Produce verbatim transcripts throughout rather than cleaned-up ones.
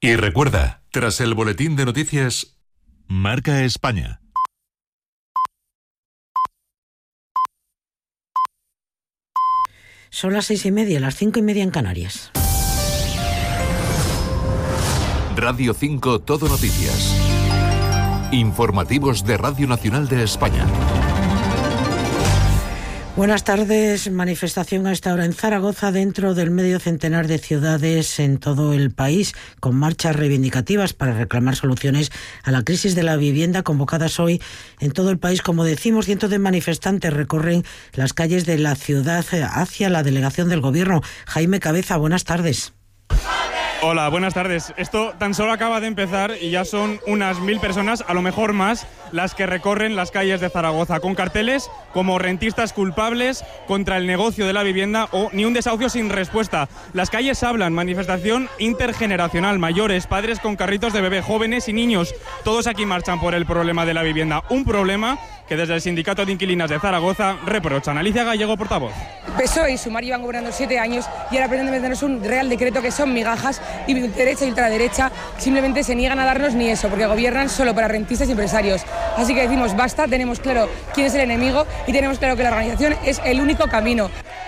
Y recuerda, tras el boletín de noticias, Marca España. Son las seis y media, las cinco y media en Canarias. Radio cinco Todo Noticias. Informativos de Radio Nacional de España. Buenas tardes. Manifestación a esta hora en Zaragoza, dentro del medio centenar de ciudades en todo el país, con marchas reivindicativas para reclamar soluciones a la crisis de la vivienda convocadas hoy en todo el país. Como decimos, cientos de manifestantes recorren las calles de la ciudad hacia la delegación del Gobierno. Jaime Cabeza, buenas tardes. Hola, buenas tardes. Esto tan solo acaba de empezar y ya son unas mil personas, a lo mejor más, las que recorren las calles de Zaragoza, con carteles como rentistas culpables, contra el negocio de la vivienda o ni un desahucio sin respuesta. Las calles hablan, manifestación intergeneracional, mayores, padres con carritos de bebé, jóvenes y niños. Todos aquí marchan por el problema de la vivienda. Un problema que desde el Sindicato de Inquilinas de Zaragoza reprochan. Alicia Gallego, portavoz. P S O E y Sumar llevan gobernando siete años y ahora pretenden meternos un real decreto que son migajas, y derecha y ultraderecha simplemente se niegan a darnos ni eso, porque gobiernan solo para rentistas y empresarios. Así que decimos basta, tenemos claro quién es el enemigo y tenemos claro que la organización es el único camino.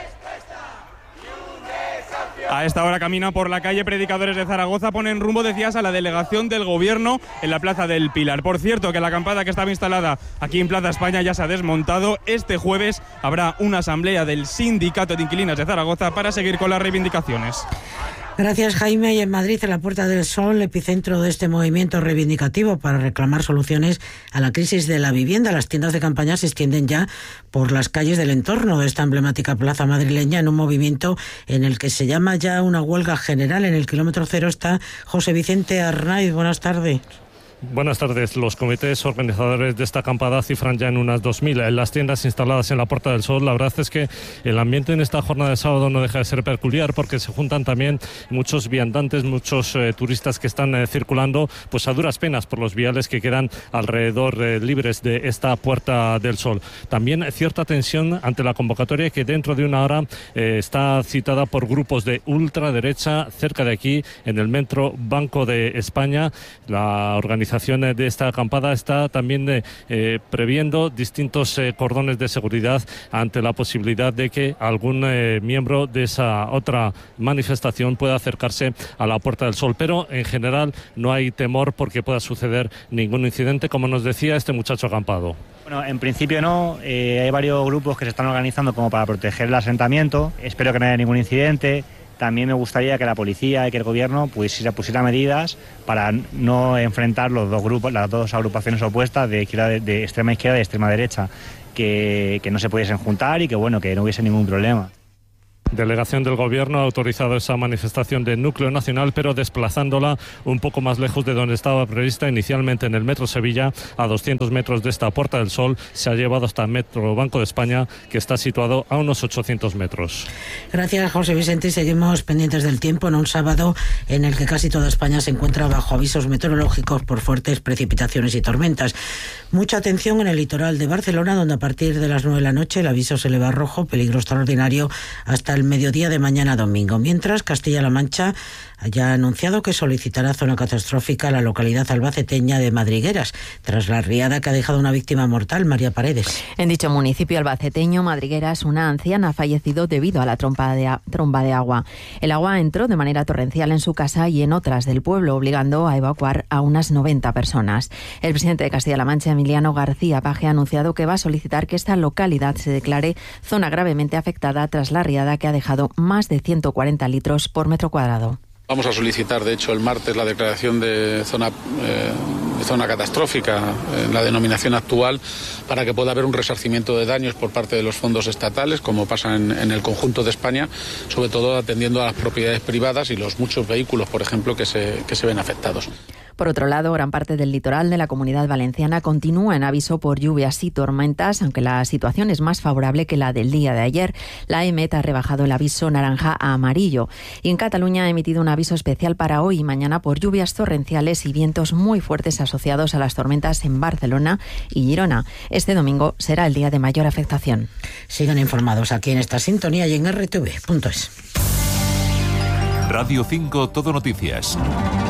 A esta hora camina por la calle predicadores de Zaragoza, ponen rumbo, decías, a la delegación del Gobierno en la Plaza del Pilar. Por cierto, que la acampada que estaba instalada aquí en Plaza España ya se ha desmontado. Este jueves habrá una asamblea del Sindicato de Inquilinas de Zaragoza para seguir con las reivindicaciones. Gracias, Jaime. Y en Madrid, en la Puerta del Sol, epicentro de este movimiento reivindicativo para reclamar soluciones a la crisis de la vivienda. Las tiendas de campaña se extienden ya por las calles del entorno de esta emblemática plaza madrileña, en un movimiento en el que se llama ya una huelga general. En el kilómetro cero está José Vicente Arnaiz. Buenas tardes. Buenas tardes. Los comités organizadores de esta acampada cifran ya en unas dos mil. En las tiendas instaladas en la Puerta del Sol, la verdad es que el ambiente en esta jornada de sábado no deja de ser peculiar, porque se juntan también muchos viandantes, muchos eh, turistas que están eh, circulando pues a duras penas por los viales que quedan alrededor eh, libres de esta Puerta del Sol. También cierta tensión ante la convocatoria que dentro de una hora eh, está citada por grupos de ultraderecha cerca de aquí, en el Metro Banco de España. La organización de esta acampada está también eh, eh, previendo distintos eh, cordones de seguridad ante la posibilidad de que algún eh, miembro de esa otra manifestación pueda acercarse a la Puerta del Sol. Pero en general no hay temor porque pueda suceder ningún incidente, como nos decía este muchacho acampado. Bueno, en principio no. Eh, hay varios grupos que se están organizando como para proteger el asentamiento. Espero que no haya ningún incidente. También me gustaría que la policía y que el gobierno pusiera, pusiera medidas para no enfrentar los dos grupos, las dos agrupaciones opuestas de, izquierda, de, de extrema izquierda y extrema derecha, que, que no se pudiesen juntar y que bueno, que no hubiese ningún problema. Delegación del Gobierno ha autorizado esa manifestación de núcleo nacional, pero desplazándola un poco más lejos de donde estaba prevista inicialmente, en el Metro Sevilla, a doscientos metros de esta Puerta del Sol. Se ha llevado hasta el Metro Banco de España, que está situado a unos ochocientos metros. Gracias, José Vicente. Seguimos pendientes del tiempo en un sábado en el que casi toda España se encuentra bajo avisos meteorológicos por fuertes precipitaciones y tormentas. Mucha atención en el litoral de Barcelona, donde a partir de las nueve de la noche el aviso se eleva a rojo, peligro extraordinario, hasta el mediodía de mañana domingo. Mientras, Castilla-La Mancha ya ha anunciado que solicitará zona catastrófica a la localidad albaceteña de Madrigueras, tras la riada que ha dejado una víctima mortal. María Paredes. En dicho municipio albaceteño, Madrigueras, una anciana ha fallecido debido a la trompa de, a, tromba de agua. El agua entró de manera torrencial en su casa y en otras del pueblo, obligando a evacuar a unas noventa personas. El presidente de Castilla-La Mancha, Emiliano García Paje, ha anunciado que va a solicitar que esta localidad se declare zona gravemente afectada tras la riada que ha dejado más de ciento cuarenta litros por metro cuadrado. Vamos a solicitar, de hecho, el martes la declaración de zona, eh, de zona catastrófica en la denominación actual, para que pueda haber un resarcimiento de daños por parte de los fondos estatales, como pasa en, en el conjunto de España, sobre todo atendiendo a las propiedades privadas y los muchos vehículos, por ejemplo, que se, que se ven afectados. Por otro lado, gran parte del litoral de la Comunidad Valenciana continúa en aviso por lluvias y tormentas, aunque la situación es más favorable que la del día de ayer. La E M E T ha rebajado el aviso naranja a amarillo. Y en Cataluña ha emitido un aviso especial para hoy y mañana por lluvias torrenciales y vientos muy fuertes asociados a las tormentas en Barcelona y Girona. Este domingo será el día de mayor afectación. Sigan informados aquí en esta sintonía y en R T V punto es. Radio cinco Todo Noticias.